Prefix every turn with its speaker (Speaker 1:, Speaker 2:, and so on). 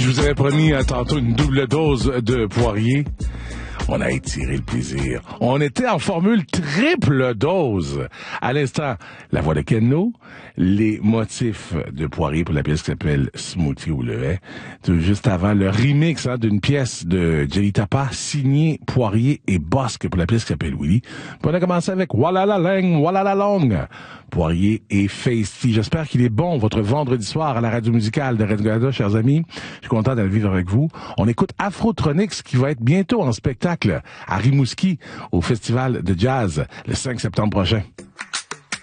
Speaker 1: Je vous avais promis tantôt une double dose de Poirier. On a étiré le plaisir. On était en formule triple dose. À l'instant, la voix de Ken-Lo, les motifs de Poirier pour la pièce qui s'appelle Smoothie ou le lait. Tout juste avant, le remix d'une pièce de Jelly Tapa signée Poirier et Bosque pour la pièce qui s'appelle Willy. Puis on a commencé avec Walla la Lang, Walla la Long. Poirier et Feisty. J'espère qu'il est bon votre vendredi soir à la radio musicale de Radio-Canada, chers amis. Je suis content d'aller vivre avec vous. On écoute Afrotronics qui va être bientôt en spectacle à Rimouski au Festival de Jazz le 5 septembre prochain.